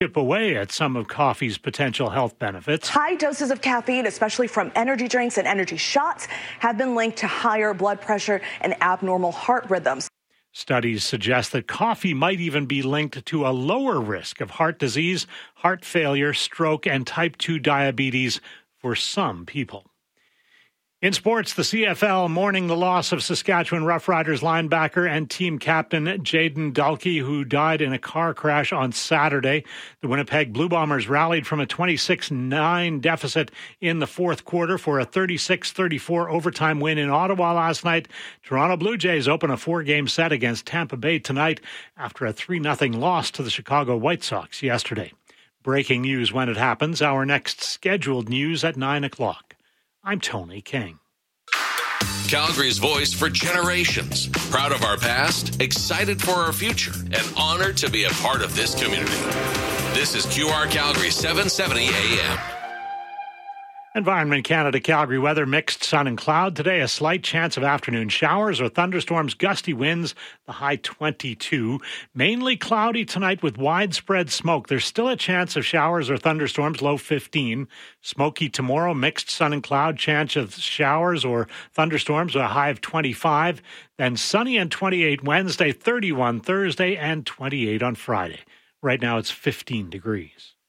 chip away at some of coffee's potential health benefits. High doses of caffeine, especially from energy drinks and energy shots, have been linked to higher blood pressure and abnormal heart rhythms. Studies suggest that coffee might even be linked to a lower risk of heart disease, heart failure, stroke, and type 2 diabetes for some people. In sports, the CFL mourning the loss of Saskatchewan Roughriders linebacker and team captain Jayden Dalkey, who died in a car crash on Saturday. The Winnipeg Blue Bombers rallied from a 26-9 deficit in the fourth quarter for a 36-34 overtime win in Ottawa last night. Toronto Blue Jays open a 4-game set against Tampa Bay tonight after a 3-0 loss to the Chicago White Sox yesterday. Breaking news when it happens. Our next scheduled news at 9 o'clock. I'm Tony King. Calgary's voice for generations. Proud of our past, excited for our future, and honored to be a part of this community. This is QR Calgary 770 AM. Environment Canada Calgary weather, mixed sun and cloud. Today, a slight chance of afternoon showers or thunderstorms, gusty winds, the high 22. Mainly cloudy tonight with widespread smoke. There's still a chance of showers or thunderstorms, low 15. Smoky tomorrow, mixed sun and cloud, chance of showers or thunderstorms, a high of 25. Then sunny and 28 Wednesday, 31 Thursday, and 28 on Friday. Right now, it's 15 degrees.